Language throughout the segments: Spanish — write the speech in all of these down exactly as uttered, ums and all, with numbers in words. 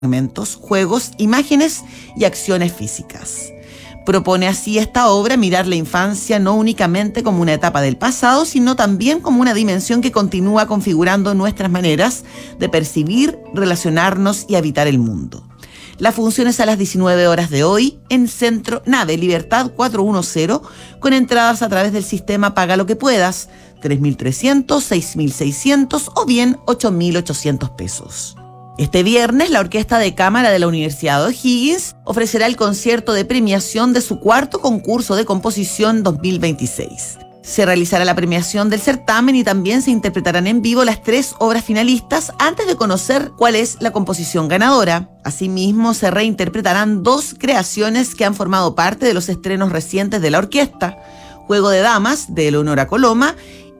fragmentos, juegos, imágenes y acciones físicas. Propone así esta obra mirar la infancia no únicamente como una etapa del pasado, sino también como una dimensión que continúa configurando nuestras maneras de percibir, relacionarnos y habitar el mundo. La función es a las diecinueve horas de hoy en Centro Nave Libertad cuatrocientos diez, con entradas a través del sistema Paga lo que puedas, tres mil trescientos, seis mil seiscientos o bien ocho mil ochocientos pesos. Este viernes, la Orquesta de Cámara de la Universidad O'Higgins ofrecerá el concierto de premiación de su cuarto concurso de composición dos mil veintiséis. Se realizará la premiación del certamen y también se interpretarán en vivo las tres obras finalistas antes de conocer cuál es la composición ganadora. Asimismo, se reinterpretarán dos creaciones que han formado parte de los estrenos recientes de la orquesta: Juego de Damas, de Eleonora Coloma,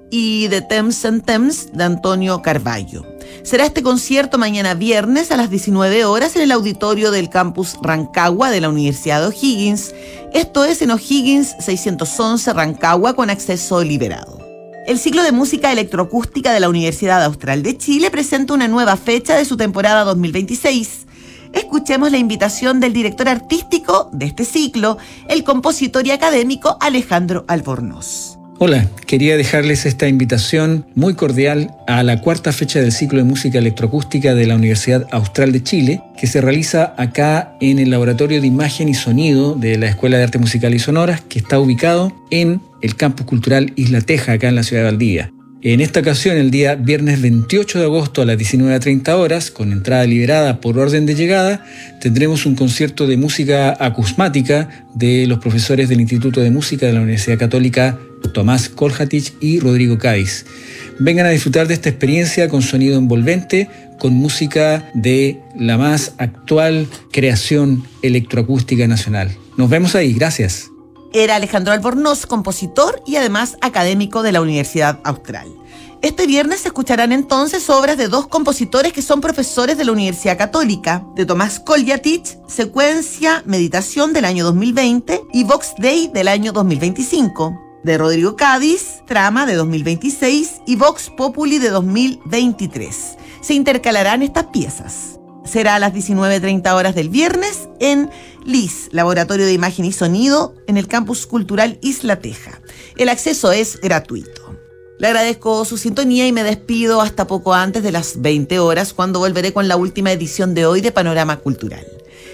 y The Thames and Thames, de Antonio Carballo. Será este concierto mañana viernes a las diecinueve horas en el auditorio del campus Rancagua de la Universidad de O'Higgins. Esto es en O'Higgins seiscientos once Rancagua, con acceso liberado. El ciclo de música electroacústica de la Universidad Austral de Chile presenta una nueva fecha de su temporada dos mil veintiséis. Escuchemos la invitación del director artístico de este ciclo, el compositor y académico Alejandro Albornoz. Hola, quería dejarles esta invitación muy cordial a la cuarta fecha del ciclo de música electroacústica de la Universidad Austral de Chile, que se realiza acá en el Laboratorio de Imagen y Sonido de la Escuela de Arte Musical y Sonoras, que está ubicado en el Campus Cultural Isla Teja, acá en la ciudad de Valdivia. En esta ocasión, el día viernes veintiocho de agosto a las diecinueve treinta horas, con entrada liberada por orden de llegada, tendremos un concierto de música acusmática de los profesores del Instituto de Música de la Universidad Católica, Tomás Koljatich y Rodrigo Cádiz. Vengan a disfrutar de esta experiencia con sonido envolvente, con música de la más actual creación electroacústica nacional. Nos vemos ahí, gracias. Era Alejandro Albornoz, compositor y además académico de la Universidad Austral. Este viernes se escucharán entonces obras de dos compositores que son profesores de la Universidad Católica: de Tomás Koljatich, Secuencia Meditación del año dos mil veinte y Vox Dei del año dos mil veinticinco. De Rodrigo Cádiz, Trama de dos mil veintiséis y Vox Populi de dos mil veintitrés. Se intercalarán estas piezas. Será a las diecinueve treinta horas del viernes en L I S, Laboratorio de Imagen y Sonido, en el Campus Cultural Isla Teja. El acceso es gratuito. Le agradezco su sintonía y me despido hasta poco antes de las veinte horas, cuando volveré con la última edición de hoy de Panorama Cultural.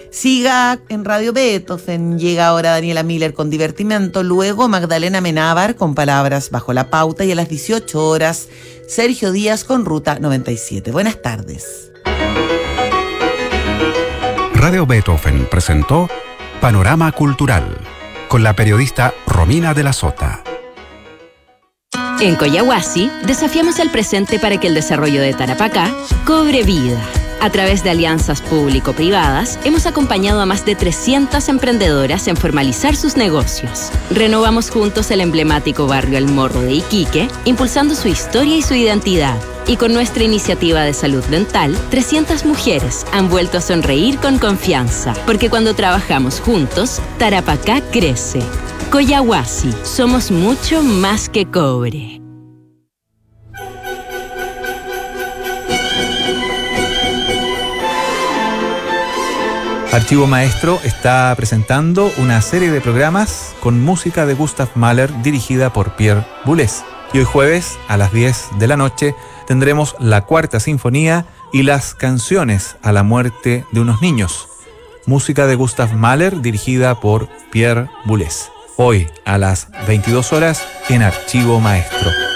Siga en Radio Beethoven. Llega ahora Daniela Miller con Divertimento, luego Magdalena Menábar con Palabras bajo la pauta y a las dieciocho horas Sergio Díaz con Ruta noventa y siete. Buenas tardes. Radio Beethoven presentó Panorama Cultural con la periodista Romina de la Sota. En Collahuasi desafiamos el presente para que el desarrollo de Tarapacá cobre vida. A través de alianzas público-privadas, hemos acompañado a más de trescientas emprendedoras en formalizar sus negocios. Renovamos juntos el emblemático barrio El Morro de Iquique, impulsando su historia y su identidad. Y con nuestra iniciativa de salud dental, trescientas mujeres han vuelto a sonreír con confianza. Porque cuando trabajamos juntos, Tarapacá crece. Collahuasi, somos mucho más que cobre. Archivo Maestro está presentando una serie de programas con música de Gustav Mahler dirigida por Pierre Boulez. Y hoy jueves a las diez de la noche tendremos la Cuarta Sinfonía y las canciones a la muerte de unos niños. Música de Gustav Mahler dirigida por Pierre Boulez. Hoy a las veintidós horas en Archivo Maestro.